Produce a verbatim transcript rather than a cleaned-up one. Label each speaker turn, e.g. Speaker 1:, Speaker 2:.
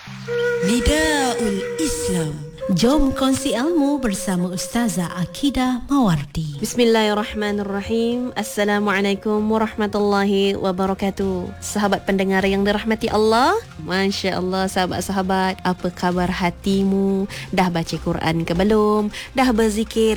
Speaker 1: Nidaul Islam. Jom kongsi ilmu bersama Ustazah Akidah Mawardi.
Speaker 2: Bismillahirrahmanirrahim. Assalamualaikum warahmatullahi wabarakatuh. Sahabat pendengar yang dirahmati Allah, Masya Allah, sahabat-sahabat, apa khabar hatimu? Dah baca Quran ke belum? Dah berzikir